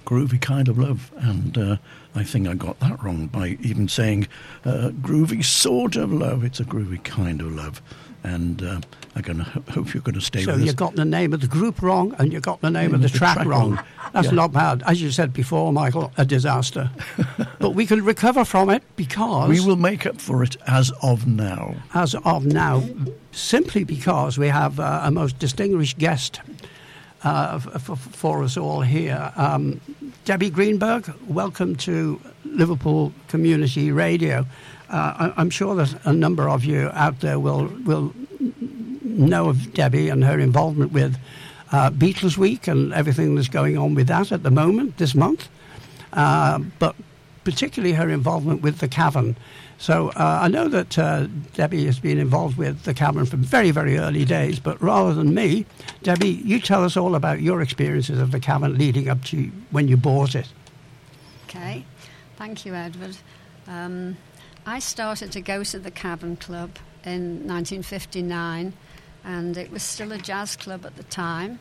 groovy kind of love, and I think I got that wrong by even saying groovy sort of love. It's a groovy kind of love, and I'm hope you're going to stay with us. So you got the name of the group wrong, and you got the name of the track wrong. That's not bad. As you said before, Michael, a disaster. But we can recover from it because... We will make up for it as of now. As of now, simply because we have a most distinguished guest for us all here. Debbie Greenberg, welcome to Liverpool Community Radio. I'm sure that a number of you out there will know of Debbie and her involvement with Beatles Week and everything that's going on with that at the moment, this month, but particularly her involvement with the Cavern. So I know that Debbie has been involved with the Cavern from very, very early days, but rather than me, Debbie, you tell us all about your experiences of the Cavern leading up to when you bought it. Okay, thank you, Edward. I started to go to the Cavern Club in 1959, and it was still a jazz club at the time.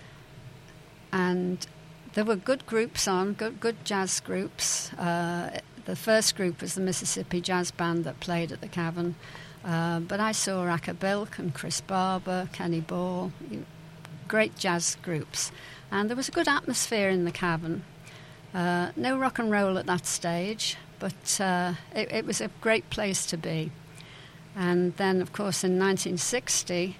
And there were good groups on, good jazz groups. The first group was the Mississippi Jazz Band that played at the Cavern. But I saw Acker Bilk and Chris Barber, Kenny Ball, great jazz groups. And there was a good atmosphere in the Cavern. No rock and roll at that stage, but it was a great place to be. And then, of course, in 1960,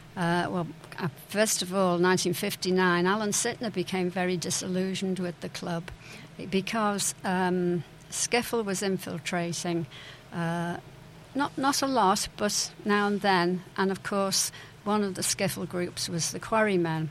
first of all, 1959, Alan Sitner became very disillusioned with the club because skiffle was infiltrating, not a lot, but now and then. And, of course, one of the skiffle groups was the Quarrymen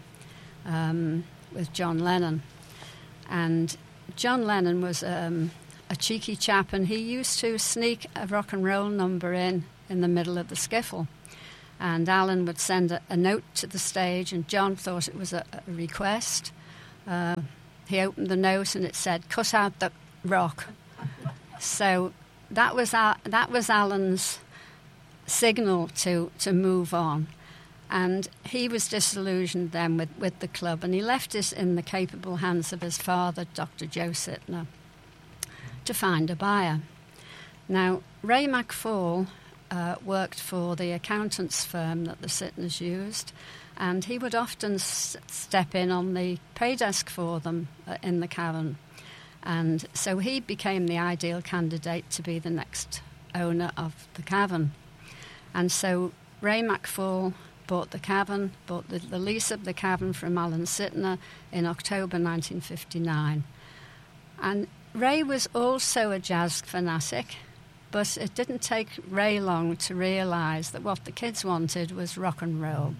with John Lennon. And John Lennon was a cheeky chap, and he used to sneak a rock and roll number in the middle of the skiffle. And Alan would send a note to the stage, and John thought it was a request. He opened the note, and it said, "Cut out the rock." So that was Alan's signal to move on. And he was disillusioned then with the club, and he left it in the capable hands of his father, Dr. Joe Sitner, to find a buyer. Now, Ray McFall worked for the accountants firm that the Sitners used, and he would often step in on the pay desk for them in the Cavern. And so he became the ideal candidate to be the next owner of the Cavern. And so Ray McFall bought the Cavern, bought the lease of the Cavern from Alan Sitner in October 1959. And Ray was also a jazz fanatic, but it didn't take Ray long to realise that what the kids wanted was rock and roll.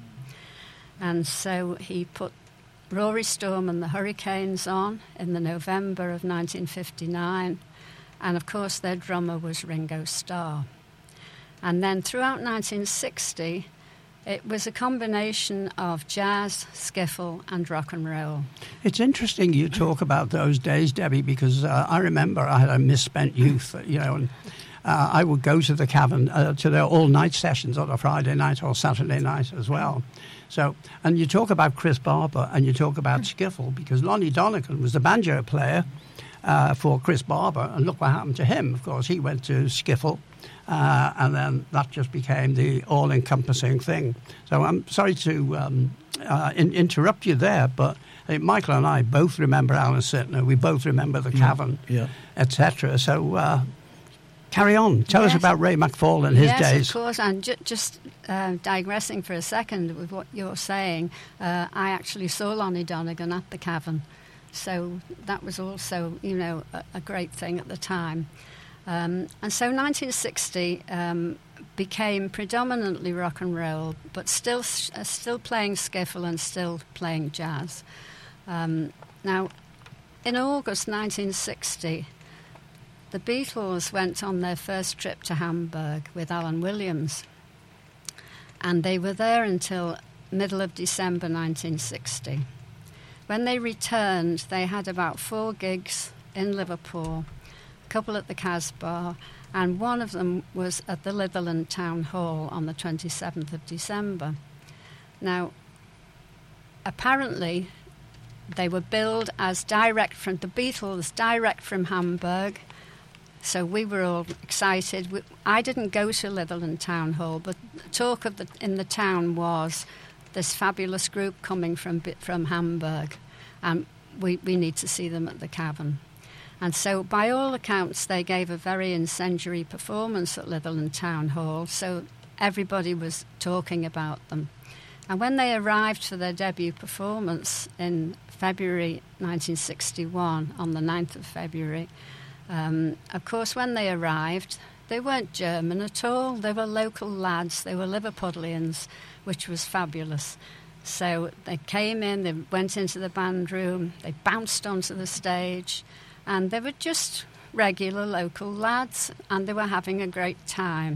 And so he put Rory Storm and the Hurricanes on in the November of 1959, and of course their drummer was Ringo Starr. And then throughout 1960, it was a combination of jazz, skiffle, and rock and roll. It's interesting you talk about those days, Debbie, because I remember I had a misspent youth, and I would go to the Cavern, to their all-night sessions on a Friday night or Saturday night as well. So, and you talk about Chris Barber and you talk about skiffle, because Lonnie Donegan was the banjo player for Chris Barber, and look what happened to him. Of course, he went to skiffle. And then that just became the all-encompassing thing. So I'm sorry to interrupt you there, but Michael and I both remember Alan Sitner. We both remember the Cavern, etc. So carry on. Tell us about Ray McFall and his days. Yes, of course. And just digressing for a second with what you're saying, I actually saw Lonnie Donegan at the Cavern. So that was also, a great thing at the time. And so 1960 became predominantly rock and roll, but still playing skiffle and still playing jazz. Now, in August 1960, the Beatles went on their first trip to Hamburg with Alan Williams, and they were there until middle of December 1960. When they returned, they had about 4 gigs in Liverpool, couple at the Casbah, and one of them was at the Litherland Town Hall on the 27th of December. Now, apparently, They were billed as direct from the Beatles, direct from Hamburg. So we were all excited. I didn't go to Litherland Town Hall, but the talk in the town was this fabulous group coming from Hamburg, and we need to see them at the Cavern. And so, by all accounts, they gave a very incendiary performance at Litherland Town Hall, so everybody was talking about them. And when they arrived for their debut performance in February 1961, on the 9th of February, of course, when they arrived, they weren't German at all. They were local lads. They were Liverpudlians, which was fabulous. So they came in, they went into the band room, they bounced onto the stage, and they were just regular local lads, and they were having a great time.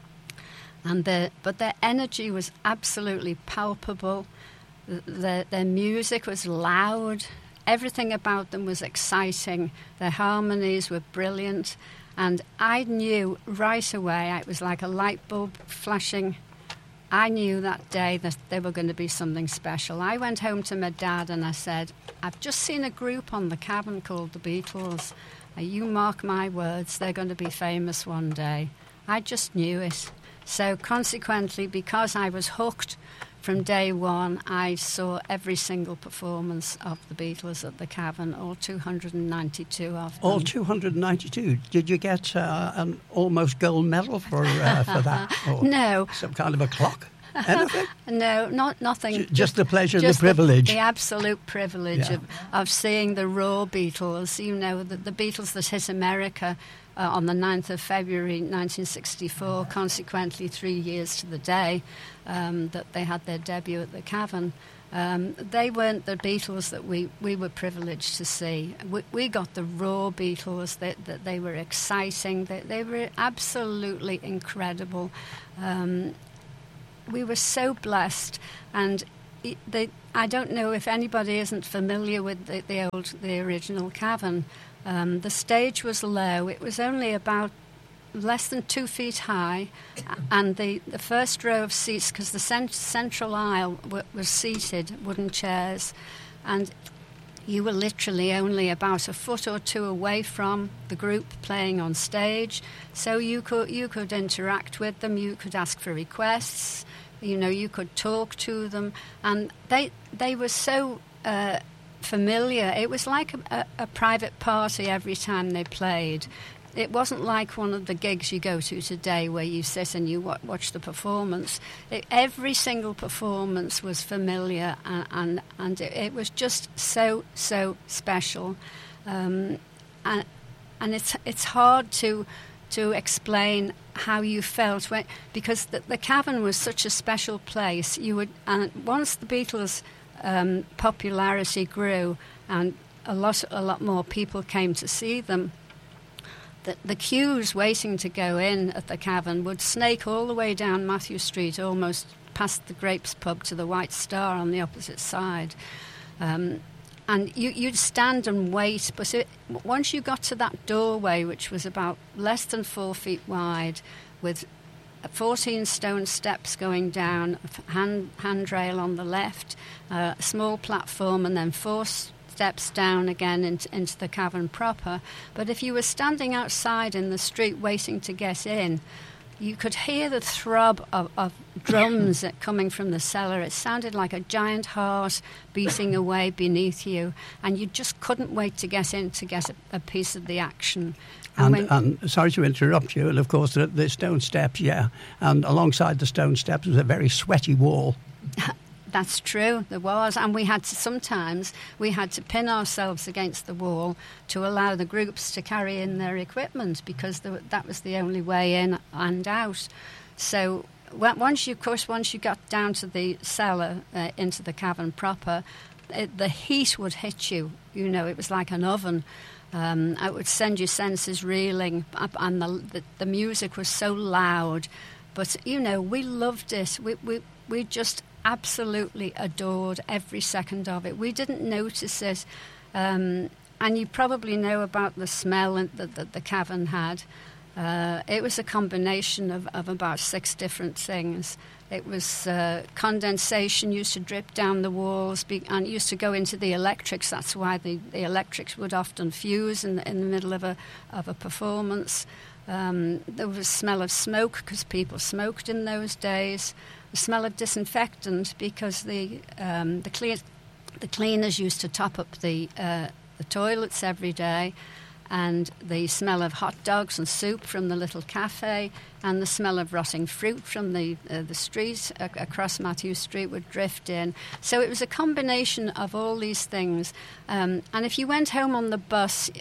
But their energy was absolutely palpable. Their music was loud. Everything about them was exciting. Their harmonies were brilliant. And I knew right away, it was like a light bulb flashing. I knew that day that they were going to be something special. I went home to my dad and I said, I've just seen a group on the Cavern called the Beatles. You mark my words, they're going to be famous one day. I just knew it. So consequently, because I was hooked from day one, I saw every single performance of the Beatles at the Cavern, all 292 of them. All 292? Did you get an almost gold medal for that? Or no. Some kind of a clock? Anything? No, nothing. Just the pleasure and the privilege. The absolute privilege of seeing the raw Beatles, you know, the Beatles that hit America on the 9th of February 1964, consequently 3 years to the day that they had their debut at the Cavern. They weren't the Beatles that we were privileged to see. We got the raw Beatles, that they were exciting, they were absolutely incredible. We were so blessed, and I don't know if anybody isn't familiar with the original Cavern. The stage was low. It was only about less than 2 feet high, and the first row of seats, because the central aisle was seated, wooden chairs, and you were literally only about a foot or two away from the group playing on stage, so you could interact with them, you could ask for requests, you know, you could talk to them, and they were so familiar. It was like a private party every time they played. It wasn't like one of the gigs you go to today where you sit and you watch the performance. Every single performance was familiar, and it was just so special. And it's hard to explain how you felt because the Cavern was such a special place. And once the Beatles' popularity grew and a lot more people came to see them, the queues waiting to go in at the Cavern would snake all the way down Matthew Street, almost past the Grapes pub to the White Star on the opposite side. And you'd stand and wait, but once you got to that doorway, which was about less than 4 feet wide, with 14 stone steps going down, a handrail on the left, a small platform, and then 4 steps down again into the Cavern proper. But if you were standing outside in the street waiting to get in, you could hear the throb of drums coming from the cellar. It sounded like a giant heart beating away beneath you, and you just couldn't wait to get in to get a piece of the action. And sorry to interrupt you, and of course the stone steps, and alongside the stone steps was a very sweaty wall. That's true, there was, and we had to pin ourselves against the wall to allow the groups to carry in their equipment, because that was the only way in and out. So once you got down to the cellar, into the Cavern proper, the heat would hit you. You know, it was like an oven. It would send your senses reeling, and the music was so loud. But, you know, we loved it. We just absolutely adored every second of it. We didn't notice it. And you probably know about the smell that the Cavern had. It was a combination of about 6 different things. It was condensation used to drip down the walls and it used to go into the electrics. That's why the electrics would often fuse in the middle of a performance. There was a smell of smoke because people smoked in those days. The smell of disinfectant because the cleaners used to top up the toilets every day. And the smell of hot dogs and soup from the little cafe, and the smell of rotting fruit from the street across Matthew Street would drift in. So it was a combination of all these things. And if you went home on the bus,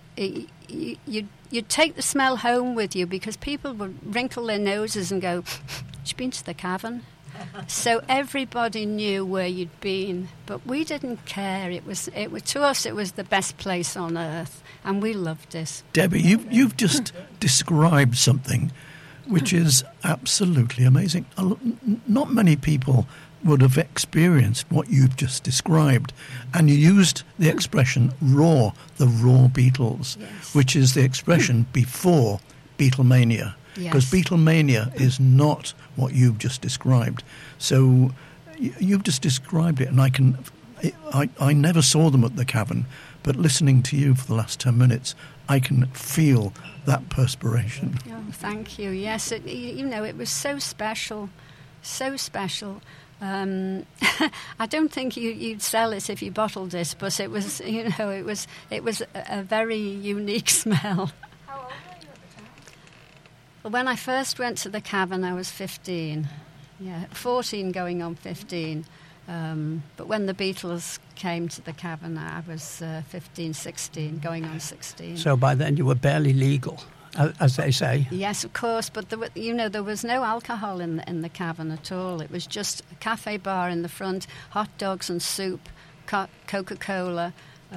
you'd take the smell home with you because people would wrinkle their noses and go, "You've been to the Cavern?" So everybody knew where you'd been, but we didn't care. It was to us, it was the best place on earth, and we loved it. Debbie, you've just described something which is absolutely amazing. Not many people would have experienced what you've just described, and you used the expression "raw," the raw Beatles, Yes. which is the expression before Beatlemania. Because Yes. Beatlemania is not what you've just described. So you've just described it, and I never saw them at the Cavern, but listening to you for the last 10 minutes, I can feel that perspiration. Oh, thank you. Yes, it was so special, so special. I don't think you'd sell it if you bottled it, but it was, it was a very unique smell. How old were you at the time? Well, when I first went to the Cavern, I was 15. Yeah, 14 going on 15. But when the Beatles came to the Cavern, I was 15, 16, going on 16. So by then you were barely legal, as they say. Yes, of course, but there was no alcohol in the Cavern at all. It was just a cafe bar in the front, hot dogs and soup, Coca-Cola.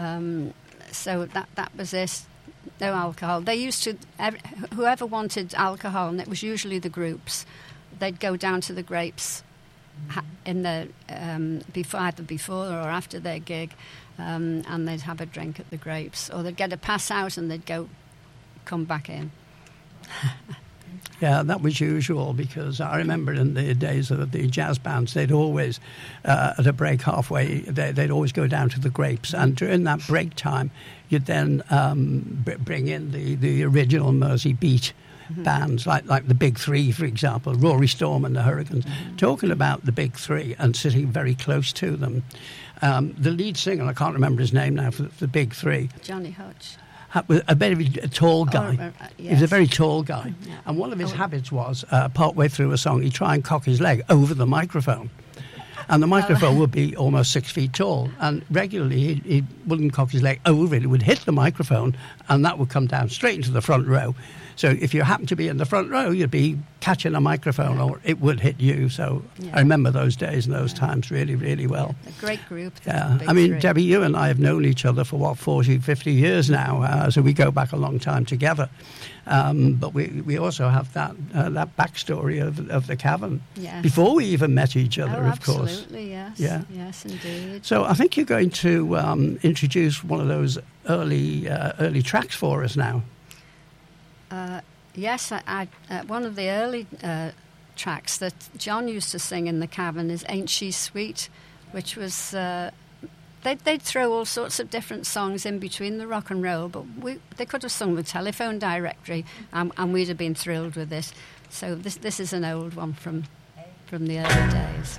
So that was it. No alcohol. They used to, whoever wanted alcohol, and it was usually the groups, they'd go down to the Grapes in the either before or after their gig, and they'd have a drink at the Grapes, or they'd get a pass out and they'd come back in. Yeah, that was usual because I remember in the days of the jazz bands, they'd always, at a break halfway, they'd always go down to the Grapes. And during that break time, you'd then bring in the original Mersey Beat bands, like the Big Three, for example, Rory Storm and the Hurricanes, talking about the Big Three and sitting very close to them. The lead singer, I can't remember his name now, for the Big Three. Johnny Hodge. Was a very tall guy. Yes. He was a very tall guy. Yeah. And one of his habits was, partway through a song, he'd try and cock his leg over the microphone. And the microphone would be almost 6 feet tall. And regularly, he wouldn't cock his leg over it. It would hit the microphone, and that would come down straight into the front row. So if you happened to be in the front row, you'd be catching a microphone, or it would hit you. So I remember those days and those times really, really well. A great group. Yeah, Big I mean, Three. Debbie, you and I have known each other for, 40, 50 years now, so we go back a long time together. But we also have that backstory of the Cavern, Yes. before we even met each other, of course. Absolutely, yes. Yeah. Yes, indeed. So I think you're going to introduce one of those early tracks for us now. Yes, I one of the early tracks that John used to sing in the Cavern is Ain't She Sweet, which was... They'd throw all sorts of different songs in between the rock and roll, but they could have sung the Telephone Directory, and we'd have been thrilled with this. So this is an old one from the early days.